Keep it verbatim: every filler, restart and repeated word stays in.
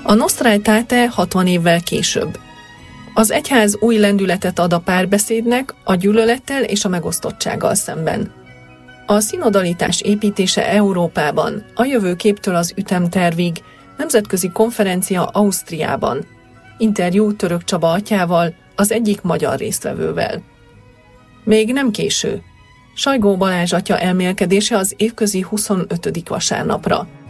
A Nostra Aetate hatvan évvel később. Az egyház új lendületet ad a párbeszédnek, a gyűlölettel és a megosztottsággal szemben. A szinodalitás építése Európában, a jövőképtől az ütemtervig, nemzetközi konferencia Ausztriában. Interjú Török Csaba atyával, az egyik magyar résztvevővel. Még nem késő. Sajgó Balázs atya elmélkedése az évközi huszonötödik vasárnapra.